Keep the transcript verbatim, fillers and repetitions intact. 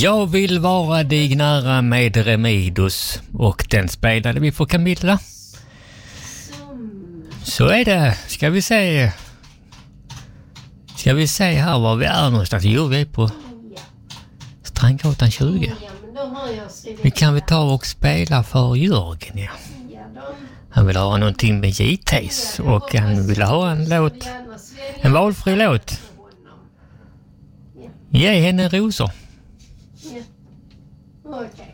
Jag vill vara dig nära med Remedios, och den spelade vi för Camilla. Så är det. Ska vi se. Ska vi se här var vi är någonstans. Jo, vi är på Strandgatan tjugo. Vi kan väl ta och spela för Jörgen, ja. Han vill ha någonting med J T's och han vill ha en låt, en valfri låt. Ge henne rosor. Okej.